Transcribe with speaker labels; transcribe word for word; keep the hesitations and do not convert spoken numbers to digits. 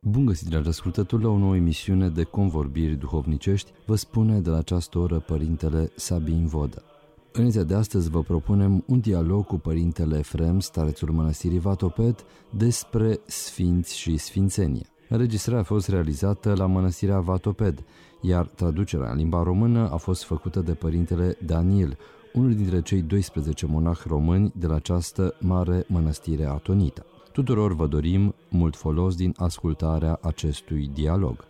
Speaker 1: Bun găsit, dragi ascultători, la o nouă emisiune de convorbiri duhovnicești. Vă spune de la această oră Părintele Sabin Vodă. În ziua de astăzi vă propunem un dialog cu Părintele Efrem, starețul Mănăstirii Vatoped, despre sfinți și sfințenie. Înregistrarea a fost realizată la Mănăstirea Vatoped, iar traducerea în limba română a fost făcută de Părintele Daniel, unul dintre cei doisprezece monahi români de la această mare mănăstire atonită. Tuturor vă dorim mult folos din ascultarea acestui dialog.